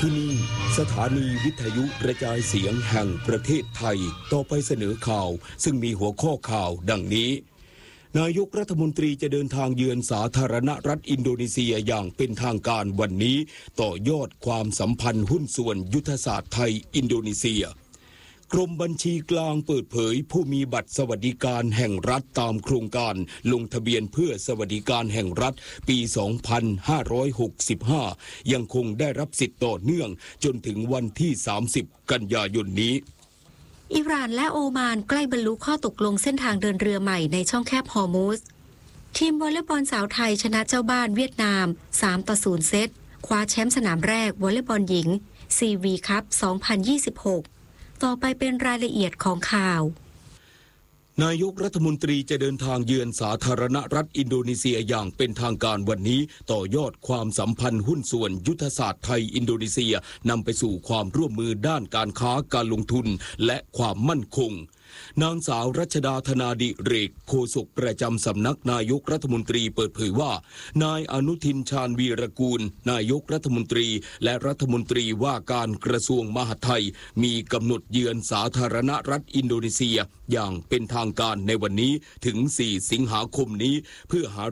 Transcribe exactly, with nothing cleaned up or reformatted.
ที่นี่สถานีวิทยุกระจายเสียงแห่งประเทศไทยต่อไปเสนอข่าวซึ่งมีหัวข้อข่าวดังนี้นายกรัฐมนตรีจะเดินทางเยือนสาธารณรัฐอินโดนีเซียอย่างเป็นทางการวันนี้ต่อยอดความสัมพันธ์หุ้นส่วนยุทธศาสตร์ไทยอินโดนีเซียกรมบัญชีกลางเปิดเผยผู้มีบัตรสวัสดิการแห่งรัฐตามโครงการลงทะเบียนเพื่อสวัสดิการแห่งรัฐปี สองพันห้าร้อยหกสิบห้า ยังคงได้รับสิทธิ์ต่อเนื่องจนถึงวันที่ สามสิบ กันยายนนี้อิหร่านและโอมานใกล้บรรลุข้อตกลงเส้นทางเดินเรือใหม่ในช่องแคบฮอร์มุซทีมวอลเลย์บอลสาวไทยชนะเจ้าบ้านเวียดนาม สามต่อศูนย์ เซตคว้าแชมป์สนามแรกวอลเลย์บอลหญิง ซี วี คัพ สองพันยี่สิบหกต่อไปเป็นรายละเอียดของข่าวนายกรัฐมนตรีจะเดินทางเยือนสาธารณรัฐอินโดนีเซียอย่างเป็นทางการวันนี้ต่อยอดความสัมพันธ์หุ้นส่วนยุทธศาสตร์ไทยอินโดนีเซียนำไปสู่ความร่วมมือด้านการค้าการลงทุนและความมั่นคงนางสาวรัชดาธนาดิเรกโฆษกประจำสำนักนายกรัฐมนตรีเปิดเผยว่านายอนุทินชาญวีรกูลนายกรัฐมนตรีและรัฐมนตรีว่าการกระทรวงมหาดไทยมีกำหนดเยือนสาธารณรัฐอินโดนีเซียอย่างเป็นทางการในวันนี้ถึง สี่ สิงหาคมนี้เพื่อหา